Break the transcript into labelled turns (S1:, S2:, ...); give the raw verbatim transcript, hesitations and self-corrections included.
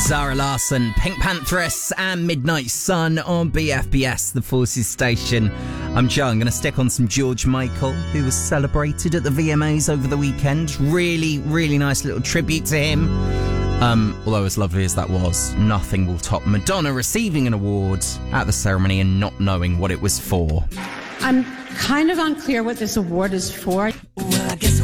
S1: Zara Larsson, Pink Pantheress and Midnight Sun on B F B S, the Forces station. I'm Joe. I'm going to stick on some George Michael, who was celebrated at the V M As over the weekend. Really, really nice little tribute to him. Um, although as lovely as that was, nothing will top Madonna receiving an award at the ceremony and not knowing what it was for.
S2: I'm kind of unclear what this award is for.